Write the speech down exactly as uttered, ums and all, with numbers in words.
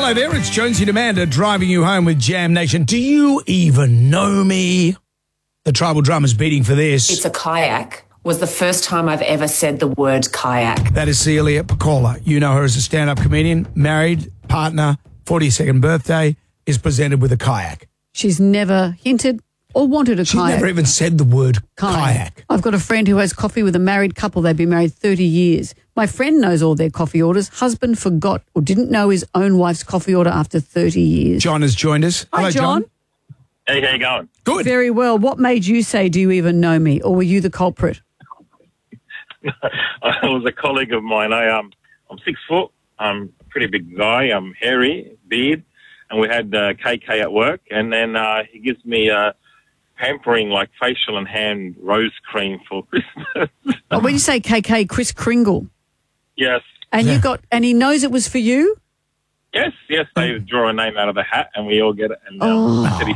Hello there, it's Jonesy and Amanda driving you home with Jam Nation. Do you even know me? The tribal drummer's beating for this. It's a kayak was the first time I've ever said the word kayak. That is Celia Piccola. You know her as a stand-up comedian, married, partner, forty-second birthday, is presented with a kayak. She's never hinted or wanted a She's kayak. never even said the word kayak. I've got a friend who has coffee with a married couple. They've been married thirty years. My friend knows all their coffee orders. Husband forgot or didn't know his own wife's coffee order after thirty years. John has joined us. Hi, Hello, John. Hey, how you going? Good. Very well. What made you say, do you even know me? Or were you the culprit? I was a colleague of mine. I um, I'm six foot. I'm a pretty big guy. I'm hairy, beard, and we had uh, K K at work. And then uh, he gives me uh, pampering like facial and hand rose cream for Christmas. Oh, when you say K K, Chris Kringle. Yes, And you got, and he knows it was for you? yes, yes. They draw a name out of the hat, and we all get it. And um, Oh. I said he